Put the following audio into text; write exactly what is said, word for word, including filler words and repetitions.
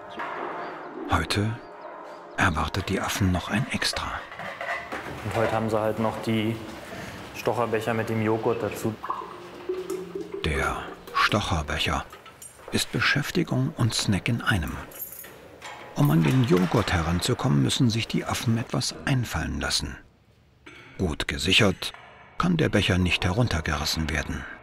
Heute erwartet die Affen noch ein Extra. Und heute haben sie halt noch die Stocherbecher mit dem Joghurt dazu. Der Stocherbecher ist Beschäftigung und Snack in einem. Um an den Joghurt heranzukommen, müssen sich die Affen etwas einfallen lassen. Gut gesichert kann der Becher nicht heruntergerissen werden.